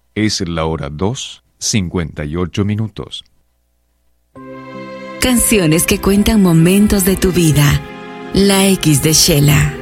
Es la hora 2:58. Canciones que cuentan momentos de tu vida. La X de Shela.